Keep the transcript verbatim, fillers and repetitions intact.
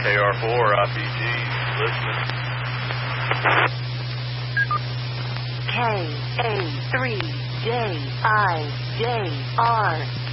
K R four I P G, listening. K A three J I J R